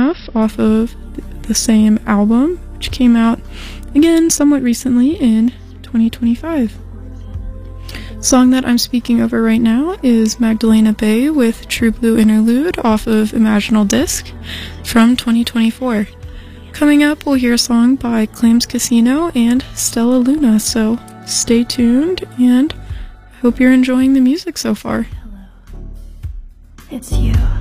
Enough off of the same album, which came out again somewhat recently in 2025. The song that I'm speaking over right now is Magdalena Bay with True Blue Interlude off of Imaginal Disc from 2024. Coming up, we'll hear a song by Clams Casino and Stella Luna, so stay tuned, and I hope you're enjoying the music so far. It's you.